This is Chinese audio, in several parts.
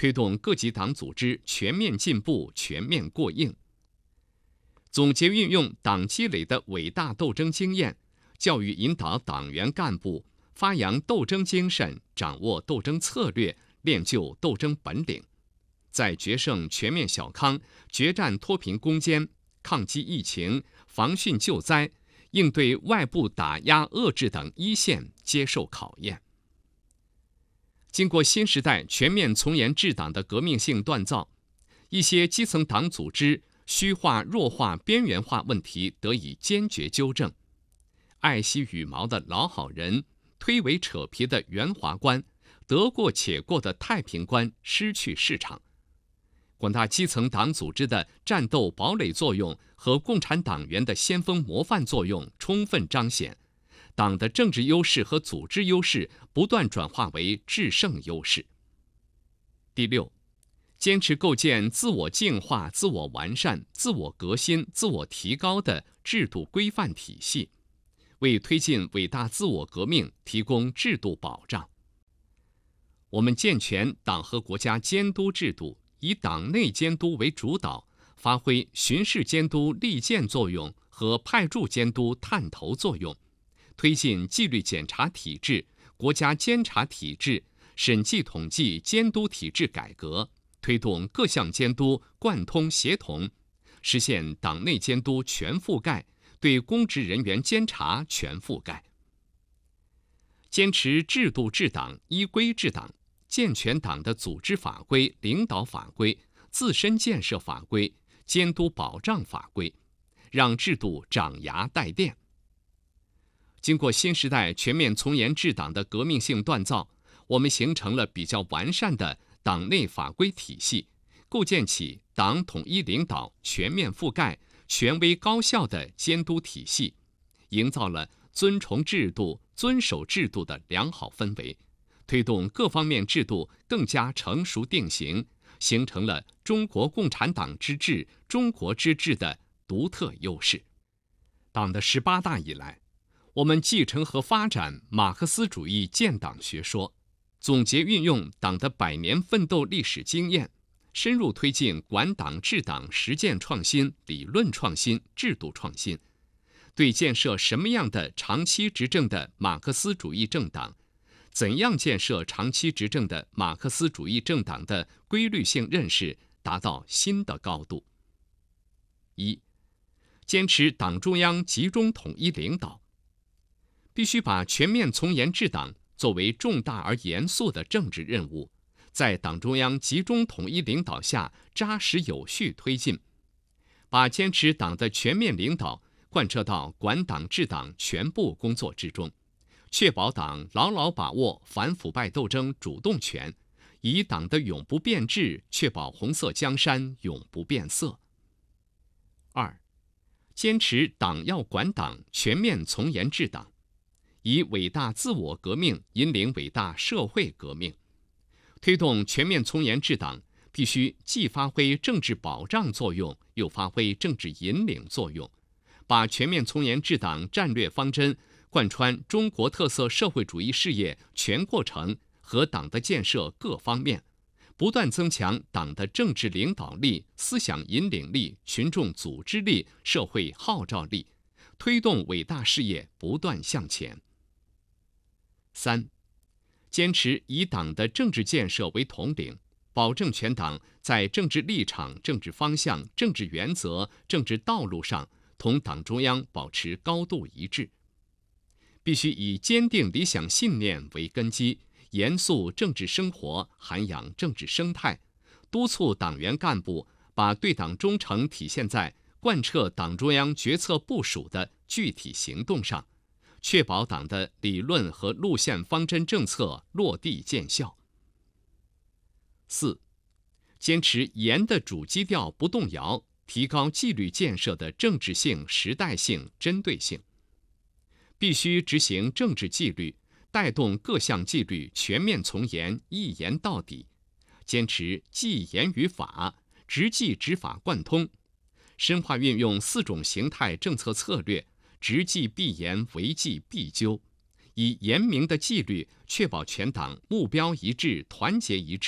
推动各级党组织全面进步、全面过硬。总结运用党积累的伟大斗争经验，教育引导党员干部发扬斗争精神，掌握斗争策略，练就斗争本领，在决胜全面小康、决战脱贫攻坚、抗击疫情、防汛救灾、应对外部打压遏制等一线接受考验。经过新时代全面从严治党的革命性锻造，一些基层党组织虚化、弱化、边缘化问题得以坚决纠正，爱惜羽毛的老好人、推诿扯皮的圆滑官、得过且过的太平官失去市场。广大基层党组织的战斗堡垒作用和共产党员的先锋模范作用充分彰显，党的政治优势和组织优势不断转化为制胜优势。第六，坚持构建自我净化、自我完善、自我革新、自我提高的制度规范体系，为推进伟大自我革命提供制度保障。我们健全党和国家监督制度，以党内监督为主导，发挥巡视监督利剑作用和派驻监督探头作用，推进纪律检查体制、国家监察体制、审计统计监督体制改革，推动各项监督贯通协同，实现党内监督全覆盖，对公职人员监察全覆盖。坚持制度治党、依规治党，健全党的组织法规、领导法规、自身建设法规、监督保障法规，让制度长牙带电。经过新时代全面从严治党的革命性锻造，我们形成了比较完善的党内法规体系，构建起党统一领导、全面覆盖、权威高效的监督体系，营造了尊崇制度、遵守制度的良好氛围，推动各方面制度更加成熟定型，形成了中国共产党之治、中国之治的独特优势。党的18大以来，我们继承和发展马克思主义建党学说，总结运用党的100年奋斗历史经验，深入推进管党治党实践创新、理论创新、制度创新，对建设什么样的长期执政的马克思主义政党，怎样建设长期执政的马克思主义政党的规律性认识达到新的高度。一、坚持党中央集中统一领导，必须把全面从严治党作为重大而严肃的政治任务，在党中央集中统一领导下扎实有序推进，把坚持党的全面领导贯彻到管党治党全部工作之中，确保党牢牢把握反腐败斗争主动权，以党的永不变质确保红色江山永不变色。二、坚持党要管党，全面从严治党，以伟大自我革命引领伟大社会革命。推动全面从严治党，必须既发挥政治保障作用，又发挥政治引领作用，把全面从严治党战略方针贯穿中国特色社会主义事业全过程和党的建设各方面，不断增强党的政治领导力、思想引领力、群众组织力、社会号召力，推动伟大事业不断向前。三、坚持以党的政治建设为统领，保证全党在政治立场、政治方向、政治原则、政治道路上同党中央保持高度一致。必须以坚定理想信念为根基，严肃政治生活，涵养政治生态，督促党员干部把对党忠诚体现在贯彻党中央决策部署的具体行动上，确保党的理论和路线方针政策落地见效。四、坚持严的主基调不动摇，提高纪律建设的政治性、时代性、针对性。必须执行政治纪律，带动各项纪律全面从严，一严到底，坚持纪严于法，执纪执法贯通，深化运用4种形态政策策略，执纪必严，为纪必究，以严明的纪律确保全党目标一致、团结一致，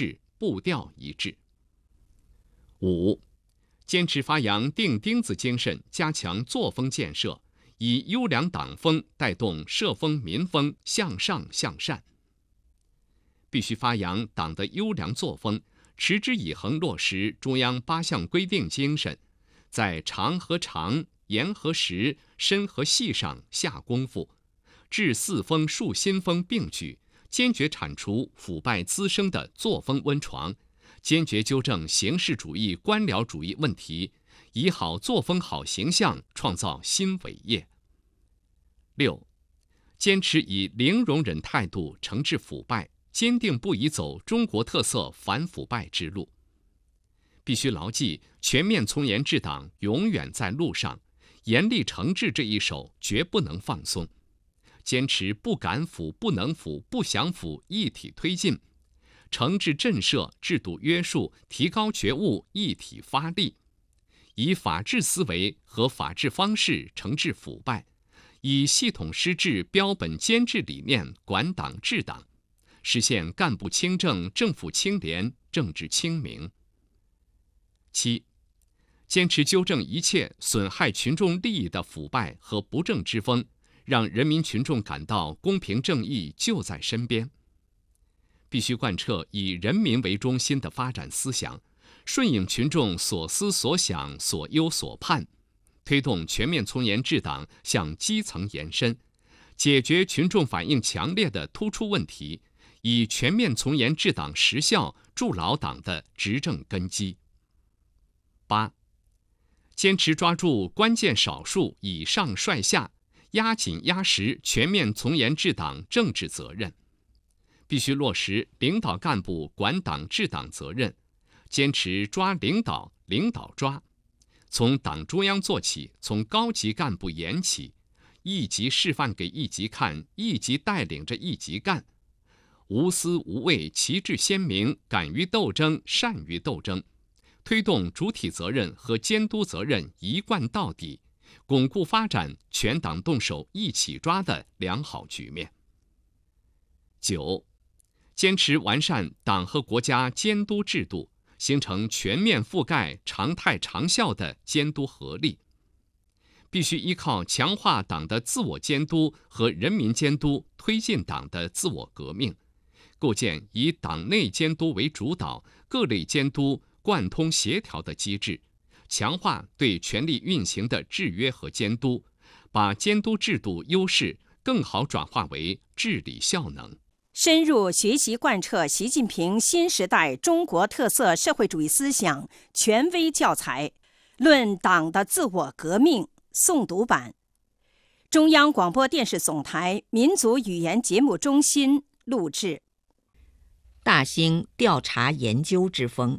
步调一致。5. 坚持发扬钉钉子精神，加强作风建设，以优良党风带动社风民风向上向善。必须发扬党的优良作风，持之以恒落实中央8项规定精神，在长和长、严和实、深和细上下功夫，治四风树新风并举，坚决铲除腐败滋生的作风温床，坚决纠正形式主义官僚主义问题，以好作风好形象创造新伟业。6. 坚持以零容忍态度惩治腐败，坚定不移走中国特色反腐败之路。必须牢记全面从严治党永远在路上，严厉惩治这一手绝不能放松，坚持不敢腐、不能腐、不想腐一体推进，惩治震慑、制度约束、提高觉悟一体发力，以法治思维和法治方式惩治腐败，以系统施治标本兼治理念管党治党，实现干部清正、政府清廉、政治清明。7. 坚持纠正一切损害群众利益的腐败和不正之风，让人民群众感到公平正义就在身边。必须贯彻以人民为中心的发展思想，顺应群众所思所想、所忧所盼，推动全面从严治党向基层延伸，解决群众反映强烈的突出问题，以全面从严治党实效筑牢党的执政根基。8. 坚持抓住关键少数以上率下，压紧压实全面从严治党政治责任。必须落实领导干部管党治党责任，坚持抓领导，领导抓，从党中央做起，从高级干部研起，一级示范给一级看，一级带领着一级干，无私无畏，旗帜鲜明，敢于斗争，善于斗争，推动主体责任和监督责任一贯到底，巩固发展全党动手一起抓的良好局面。9. 坚持完善党和国家监督制度，形成全面覆盖、常态长效的监督合力。必须依靠强化党的自我监督和人民监督，推进党的自我革命，构建以党内监督为主导、各类监督贯通协调的机制，强化对权力运行的制约和监督，把监督制度优势更好转化为治理效能。 深入学习贯彻习近平新时代中国特色社会主义思想权威教材《论党的自我革命》诵读版，中央广播电视总台民族语言节目中心录制。 大兴调查研究之风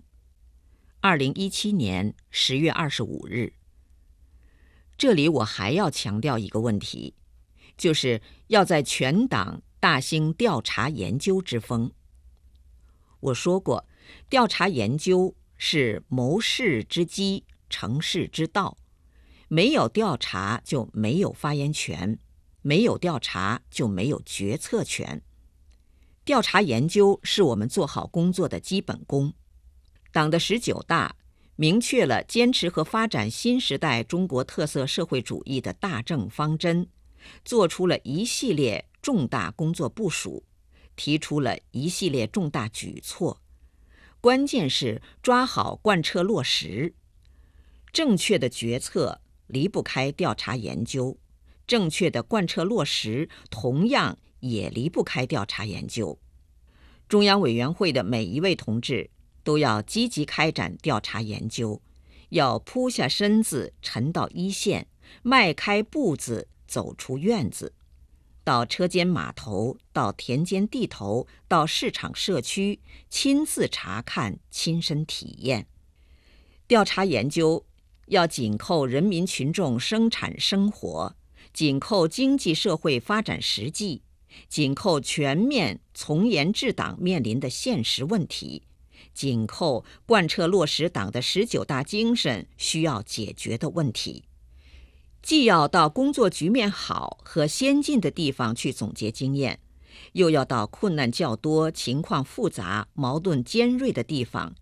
，2017年10月25日。这里我还要强调一个问题，就是要在全党大兴调查研究之风。我说过，调查研究是谋事之基，成事之道。没有调查就没有发言权，没有调查就没有决策权。调查研究是我们做好工作的基本功。党的19大明确了坚持和发展新时代中国特色社会主义的大政方针，做出了一系列重大工作部署，提出了一系列重大举措，关键是抓好贯彻落实。正确的决策离不开调查研究，正确的贯彻落实同样也离不开调查研究。中央委员会的每一位同志都要积极开展调查研究，要扑下身子沉到一线，迈开步子走出院子，到车间码头，到田间地头，到市场社区，亲自查看，亲身体验。调查研究要紧扣人民群众生产生活，紧扣经济社会发展实际，紧扣全面从严治党面临的现实问题，紧扣贯彻落实党的19大精神需要解决的问题。既要到工作局面好和先进的地方去总结经验， 又要到困难较多、情况复杂、矛盾尖锐的地方